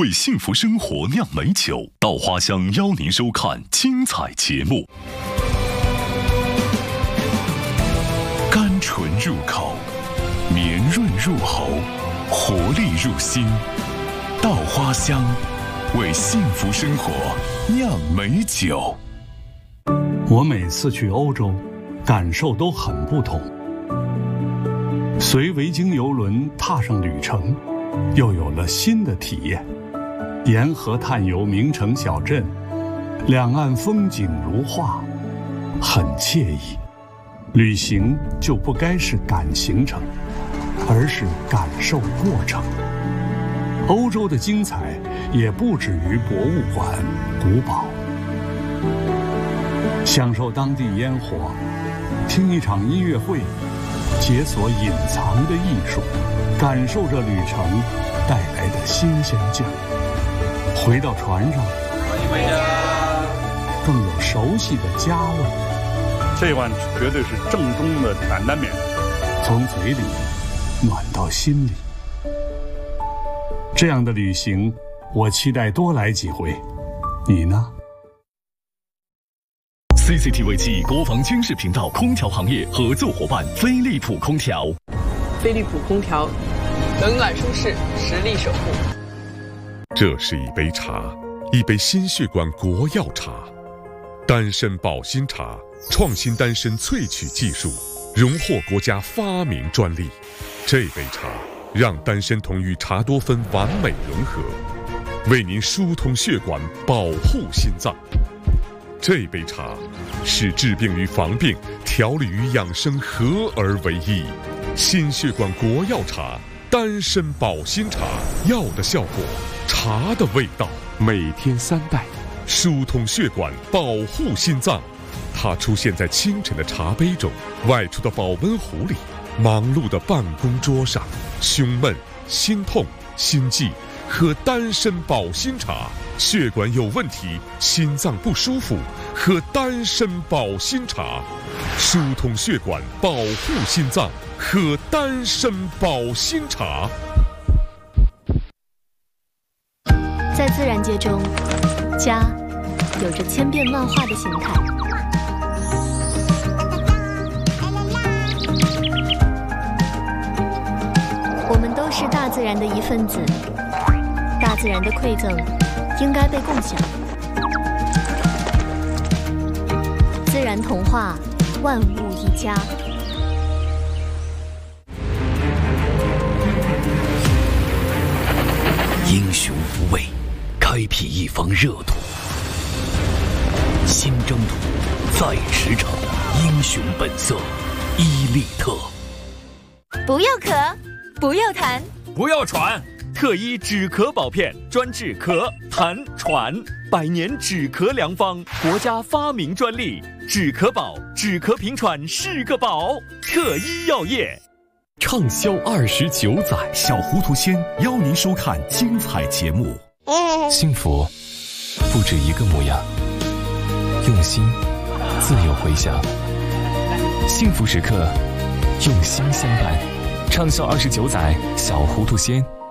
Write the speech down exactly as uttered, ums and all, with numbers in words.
为幸福生活酿美酒。稻花香邀您收看精彩节目。甘醇入口，绵润入喉，活力入心。稻花香，为幸福生活酿美酒。 我每次去欧洲，感受都很不同。随维京邮轮踏上旅程，又有了新的体验。沿河探游名城小镇，两岸风景如画，很惬意。旅行就不该是赶行程，而是感受过程。欧洲的精彩也不止于博物馆、古堡。享受当地烟火，听一场音乐会，解锁隐藏的艺术，感受着旅程带来的新鲜劲。回到船上， 欢迎回家， 更有熟悉的家味。 这碗绝对是正宗的担担面， 从嘴里暖到心里。这样的旅行，我期待多来几回。你呢？ C C T V 七国防军事频道空调行业合作伙伴飞利浦空调。 飞利浦空调，冷暖舒适，实力守护。 这是一杯茶，一杯心血管国药茶，丹参保心茶，创新丹参萃取技术，荣获国家发明专利。这杯茶让丹参酮与茶多酚完美融合，为您疏通血管，保护心脏。这杯茶是治病与防病、调理与养生合而为一。心血管国药茶，丹参保心茶，药的效果，茶的味道，每天三袋，疏通血管，保护心脏。它出现在清晨的茶杯中，外出的保温壶里，忙碌的办公桌上。胸闷、心痛、心悸，喝丹参保心茶。血管有问题，心脏不舒服，喝丹参保心茶，疏通血管，保护心脏，喝丹参保心茶。 在自然界中，家有着千变万化的形态。我们都是大自然的一份子，大自然的馈赠应该被共享。自然童话，万物一家。 英雄无畏，开辟一方热土。新征途，在驰骋，英雄本色，伊利特。 不要咳，不要痰， 不要喘。特医止咳宝片，专治咳、痰、喘，百年止咳良方，国家发明专利。止咳宝，止咳平喘是个宝。特医药业， 畅销二十九载，小糊涂仙邀您收看精彩节目。 幸福不止一个模样，用心自有回响。幸福时刻，用心相伴。畅销二十九载，小糊涂仙。